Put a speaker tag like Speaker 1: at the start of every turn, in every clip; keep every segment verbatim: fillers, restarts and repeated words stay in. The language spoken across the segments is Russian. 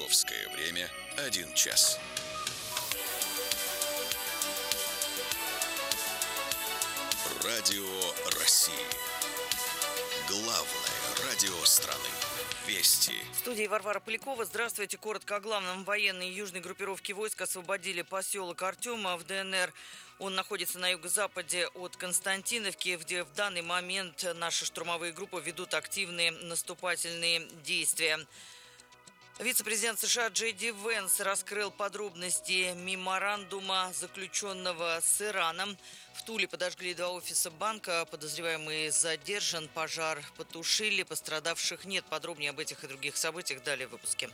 Speaker 1: Московское время один час. Радио России. Главное радио страны. Вести.
Speaker 2: В студии Варвара Полякова. Здравствуйте. Коротко о главном. Военные южной группировки войск освободили поселок Артема в ДНР. Он находится на юго-западе от Константиновки, где в данный момент наши штурмовые группы ведут активные наступательные действия. Вице-президент США Джей Ди Венс раскрыл подробности меморандума, заключенного с Ираном. В Туле подожгли два офиса банка. Подозреваемый задержан. Пожар потушили. Пострадавших нет. Подробнее об этих и других событиях далее в выпуске.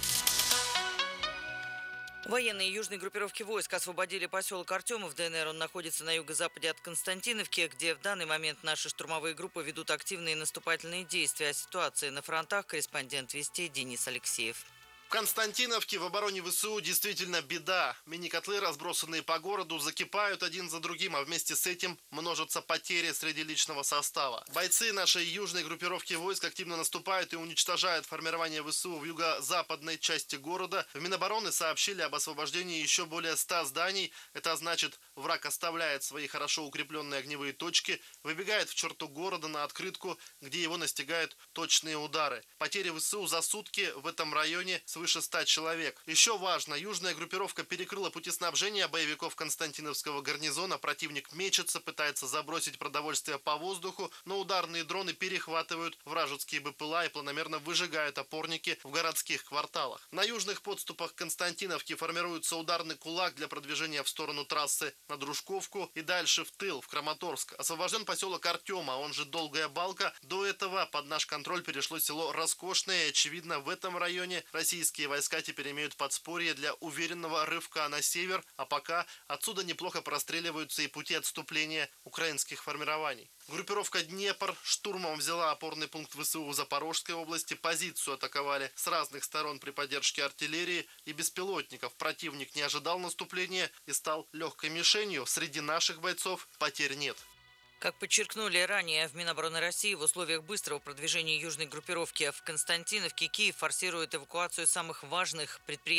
Speaker 2: Военные южной группировки войск освободили поселок Артема в ДНР. Он находится на юго-западе от Константиновки, где в данный момент наши штурмовые группы ведут активные наступательные действия. О ситуации на фронтах корреспондент Вести Денис Алексеев.
Speaker 3: В Константиновке в обороне ВСУ действительно беда. Мини-котлы, разбросанные по городу, закипают один за другим, а вместе с этим множатся потери среди личного состава. Бойцы нашей южной группировки войск активно наступают и уничтожают формирование ВСУ в юго-западной части города. В Минобороны сообщили об освобождении еще более ста зданий. Это значит, враг оставляет свои хорошо укрепленные огневые точки, выбегает в черту города на открытку, где его настигают точные удары. Потери ВСУ за сутки в этом районе свыше ста человек. Еще важно, южная группировка перекрыла пути снабжения боевиков Константиновского гарнизона. Противник мечется, пытается забросить продовольствие по воздуху, но ударные дроны перехватывают вражеские БПЛА и планомерно выжигают опорники в городских кварталах. На южных подступах Константиновки формируется ударный кулак для продвижения в сторону трассы на Дружковку и дальше в тыл, в Краматорск. Освобожден поселок Артема, он же Долгая Балка. До этого под наш контроль перешло село Роскошное, и, очевидно, в этом районе Российские войска теперь имеют подспорье для уверенного рывка на север, а пока отсюда неплохо простреливаются и пути отступления украинских формирований. Группировка Днепр штурмом взяла опорный пункт ВСУ в Запорожской области. Позицию атаковали с разных сторон при поддержке артиллерии и беспилотников. Противник не ожидал наступления и стал легкой мишенью. Среди наших бойцов потерь нет.
Speaker 2: Как подчеркнули ранее в Минобороны России, в условиях быстрого продвижения южной группировки в Константиновке Киев форсирует эвакуацию самых важных предприятий